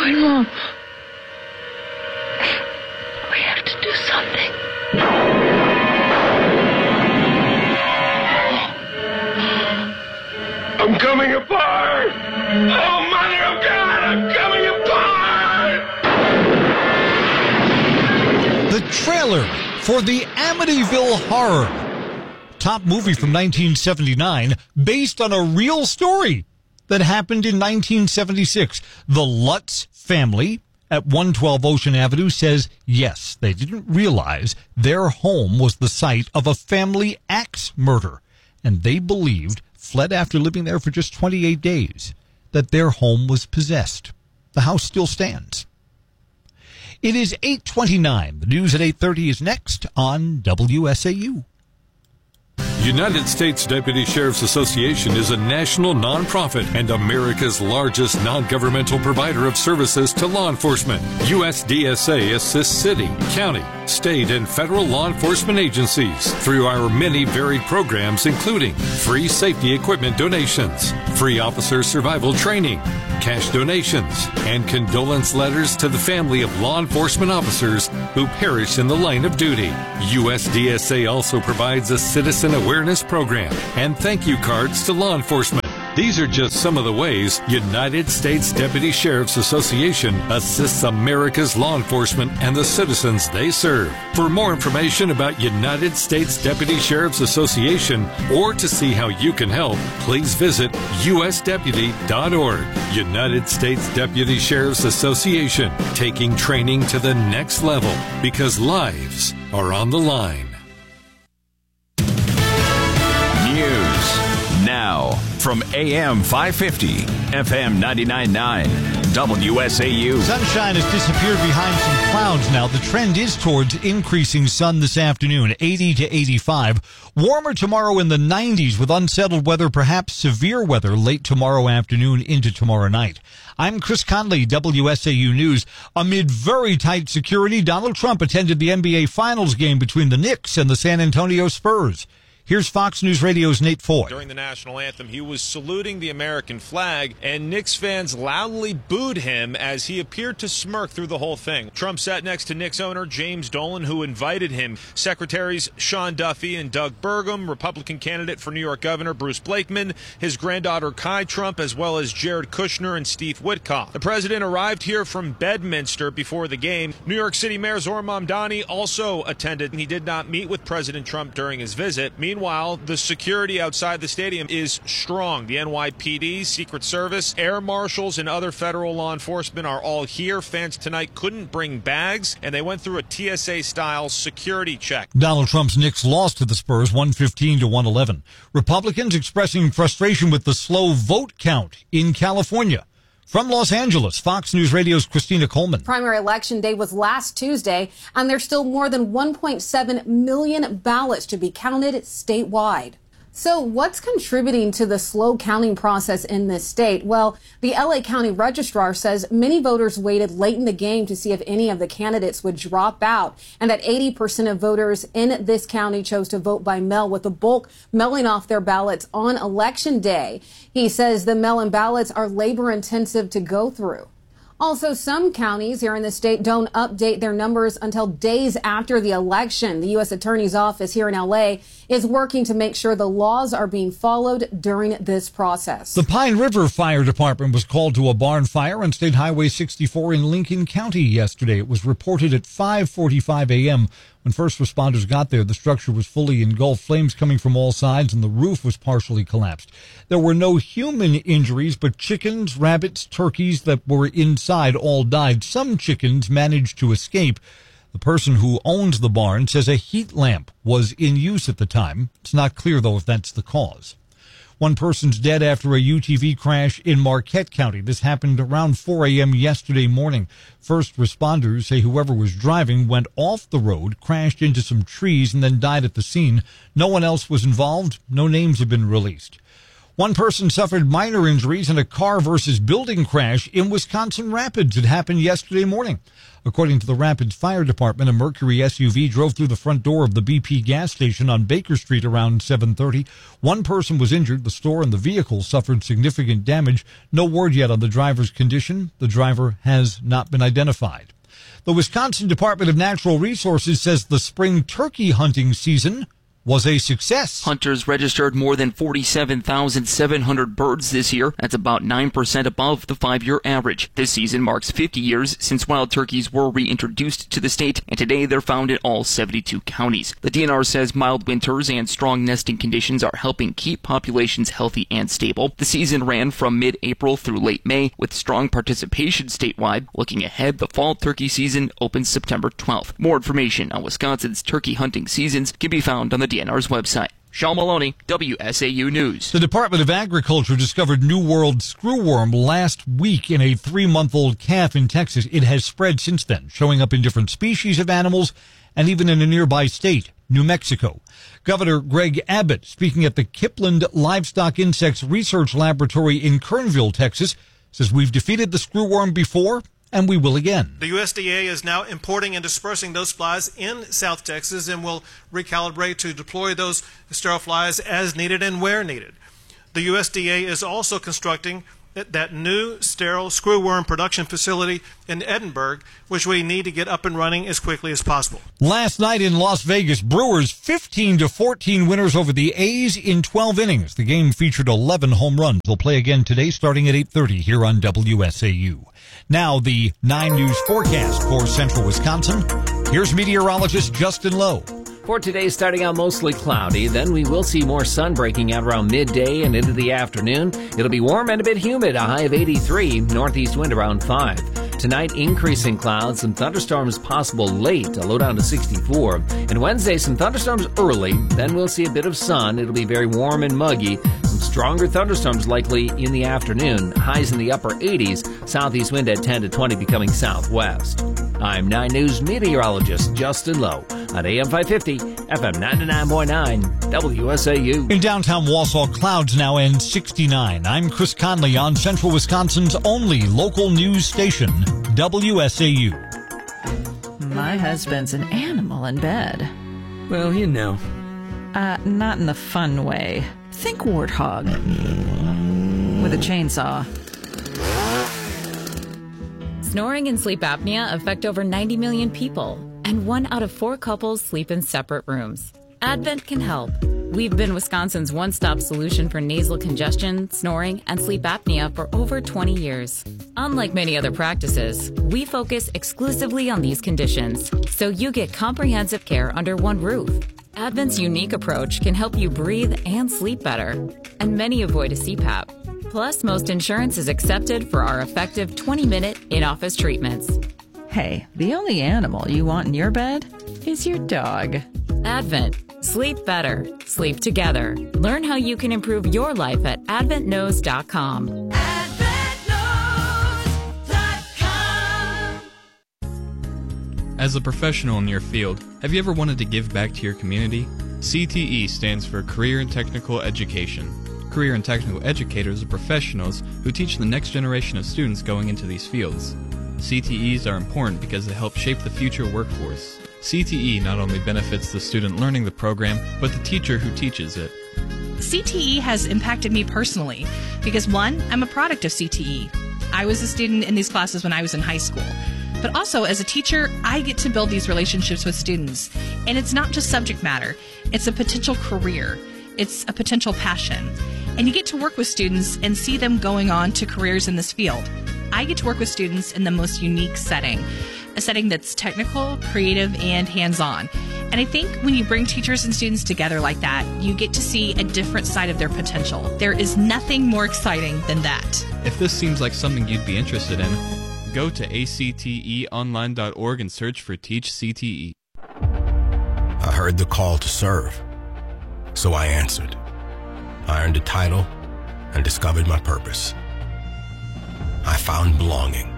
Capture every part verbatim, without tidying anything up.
going on? We have to do something. I'm coming apart! Oh, Mother of God, I'm coming apart! The trailer for the Amityville Horror, top movie from nineteen seventy-nine, based on a real story that happened in nineteen seventy-six. The Lutz family at one twelve Ocean Avenue says, yes, they didn't realize their home was the site of a family axe murder, and they believed, fled after living there for just twenty-eight days, that their home was possessed. The house still stands. It is eight twenty-nine. The news at eight thirty is next on W S A U. United States Deputy Sheriff's Association is a national nonprofit and America's largest non-governmental provider of services to law enforcement. U S D S A assists city, county, state, and federal law enforcement agencies through our many varied programs, including free safety equipment donations, free officer survival training, cash donations, and condolence letters to the family of law enforcement officers who perished in the line of duty. U S D S A also provides a citizen awareness program and thank you cards to law enforcement. These are just some of the ways United States Deputy Sheriff's Association assists America's law enforcement and the citizens they serve. For more information about United States Deputy Sheriff's Association or to see how you can help, please visit U S deputy dot org. United States Deputy Sheriff's Association, taking training to the next level because lives are on the line. Now, from A M five fifty, F M ninety-nine point nine, W S A U. Sunshine has disappeared behind some clouds now. The trend is towards increasing sun this afternoon, eighty to eighty-five. Warmer tomorrow in the nineties with unsettled weather, perhaps severe weather late tomorrow afternoon into tomorrow night. I'm Chris Conley, W S A U News. Amid very tight security, Donald Trump attended the N B A Finals game between the Knicks and the San Antonio Spurs. Here's Fox News Radio's Nate Foy. During the national anthem, he was saluting the American flag, and Knicks fans loudly booed him as he appeared to smirk through the whole thing. Trump sat next to Knicks owner James Dolan, who invited him. Secretaries Sean Duffy and Doug Burgum, Republican candidate for New York Governor Bruce Blakeman, his granddaughter Kai Trump, as well as Jared Kushner and Steve Witkoff. The president arrived here from Bedminster before the game. New York City Mayor Zohran Mamdani also attended, and he did not meet with President Trump during his visit. Meanwhile, the security outside the stadium is strong. The N Y P D, Secret Service, air marshals, and other federal law enforcement are all here. Fans tonight couldn't bring bags, and they went through a T S A-style security check. Donald Trump's Knicks lost to the Spurs one fifteen to one eleven. Republicans expressing frustration with the slow vote count in California. From Los Angeles, Fox News Radio's Christina Coleman. Primary election day was last Tuesday, and there's still more than one point seven million ballots to be counted statewide. So what's contributing to the slow counting process in this state? Well, the L A County Registrar says many voters waited late in the game to see if any of the candidates would drop out, and that eighty percent of voters in this county chose to vote by mail, with the bulk mailing off their ballots on Election Day. He says the mail-in ballots are labor-intensive to go through. Also, some counties here in the state don't update their numbers until days after the election. The U S Attorney's Office here in L A is working to make sure the laws are being followed during this process. The Pine River Fire Department was called to a barn fire on State Highway sixty-four in Lincoln County yesterday. It was reported at five forty-five a.m. When first responders got there, the structure was fully engulfed, flames coming from all sides, and the roof was partially collapsed. There were no human injuries, but chickens, rabbits, turkeys that were inside all died. Some chickens managed to escape. The person who owns the barn says a heat lamp was in use at the time. It's not clear, though, if that's the cause. One person's dead after a U T V crash in Marquette County. This happened around four a.m. yesterday morning. First responders say whoever was driving went off the road, crashed into some trees, and then died at the scene. No one else was involved. No names have been released. One person suffered minor injuries in a car versus building crash in Wisconsin Rapids. It happened yesterday morning. According to the Rapids Fire Department, a Mercury S U V drove through the front door of the B P gas station on Baker Street around seven thirty. One person was injured. The store and the vehicle suffered significant damage. No word yet on the driver's condition. The driver has not been identified. The Wisconsin Department of Natural Resources says the spring turkey hunting season was a success. Hunters registered more than forty-seven thousand seven hundred birds this year. That's about nine percent above the five-year average. This season marks fifty years since wild turkeys were reintroduced to the state, and today they're found in all seventy-two counties. The D N R says mild winters and strong nesting conditions are helping keep populations healthy and stable. The season ran from mid-April through late May, with strong participation statewide. Looking ahead, the fall turkey season opens September twelfth. More information on Wisconsin's turkey hunting seasons can be found on the D N R's website. Sean Maloney, W S A U News. The Department of Agriculture discovered New World screwworm last week in a three-month-old calf in Texas. It has spread since then, showing up in different species of animals and even in a nearby state, New Mexico. Governor Greg Abbott, speaking at the Kipland Livestock Insects Research Laboratory in Kernville, Texas, says we've defeated the screwworm before, and we will again. The U S D A is now importing and dispersing those flies in South Texas and will recalibrate to deploy those sterile flies as needed and where needed. The U S D A is also constructing that new sterile screwworm production facility in Edinburgh, which we need to get up and running as quickly as possible. Last night in Las Vegas, Brewers fifteen to fourteen winners over the A's in twelve innings. The game featured eleven home runs. They'll play again today starting at eight thirty here on W S A U. Now the nine News forecast for central Wisconsin. Here's meteorologist Justin Lowe. For today, starting out mostly cloudy, then we will see more sun breaking out around midday and into the afternoon. It'll be warm and a bit humid, a high of eighty-three, northeast wind around five. Tonight, increasing clouds, some thunderstorms possible late, a low down to sixty-four. And Wednesday, some thunderstorms early, then we'll see a bit of sun. It'll be very warm and muggy. Some stronger thunderstorms likely in the afternoon, highs in the upper eighties, southeast wind at ten to twenty becoming southwest. I'm nine News meteorologist Justin Lowe on A M five fifty, F M ninety-nine point nine, W S A U. In downtown Wausau, clouds now end sixty-nine. I'm Chris Conley on Central Wisconsin's only local news station, W S A U. My husband's an animal in bed. Well, you know. Uh, not in the fun way. Think warthog. With a chainsaw. Snoring and sleep apnea affect over ninety million people, and one out of four couples sleep in separate rooms. Advent can help. We've been Wisconsin's one-stop solution for nasal congestion, snoring, and sleep apnea for over twenty years. Unlike many other practices, we focus exclusively on these conditions, so you get comprehensive care under one roof. Advent's unique approach can help you breathe and sleep better, and many avoid a C PAP. Plus, most insurance is accepted for our effective twenty-minute in-office treatments. Hey, the only animal you want in your bed is your dog. Advent. Sleep better. Sleep together. Learn how you can improve your life at advent knows dot com. advent knows dot com. As a professional in your field, have you ever wanted to give back to your community? C T E stands for Career and Technical Education. Career and technical educators are professionals who teach the next generation of students going into these fields. C T Es are important because they help shape the future workforce. C T E not only benefits the student learning the program, but the teacher who teaches it. C T E has impacted me personally because, one, I'm a product of C T E. I was a student in these classes when I was in high school. But also, as a teacher, I get to build these relationships with students. And it's not just subject matter. It's a potential career. It's a potential passion. And you get to work with students and see them going on to careers in this field. I get to work with students in the most unique setting, a setting that's technical, creative, and hands-on. And I think when you bring teachers and students together like that, you get to see a different side of their potential. There is nothing more exciting than that. If this seems like something you'd be interested in, go to A C T E online dot org and search for Teach C T E. I heard the call to serve, so I answered. I earned a title and discovered my purpose. I found belonging,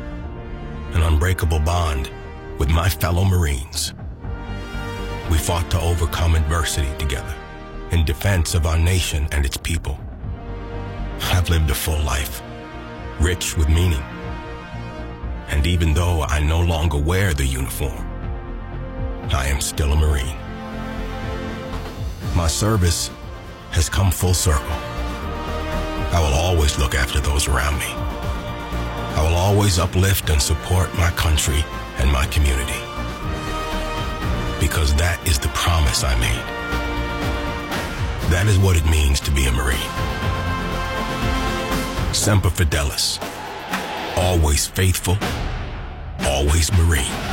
an unbreakable bond with my fellow Marines. We fought to overcome adversity together in defense of our nation and its people. I've lived a full life, rich with meaning. And even though I no longer wear the uniform, I am still a Marine. My service has come full circle. I will always look after those around me. I will always uplift and support my country and my community. Because that is the promise I made. That is what it means to be a Marine. Semper Fidelis. Always faithful, always Marine.